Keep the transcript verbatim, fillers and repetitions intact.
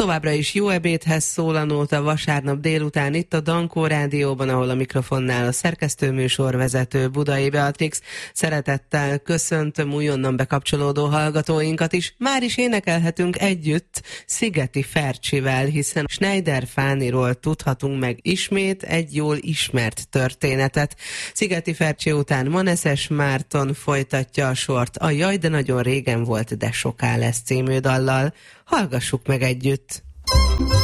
Továbbra is jó ebédhez szól a nóta vasárnap délután itt a Dankó Rádióban, ahol a mikrofonnál a szerkesztőműsorvezető Budai Beatrix. Szeretettel köszöntöm újonnan bekapcsolódó hallgatóinkat is. Már is énekelhetünk együtt Szigeti Fercsivel, hiszen Schneider Fániról tudhatunk meg ismét egy jól ismert történetet. Szigeti Fercsi után Maneszes Márton folytatja a sort a Jaj, de nagyon régen volt, de soká lesz című dallal. Hallgassuk meg együtt!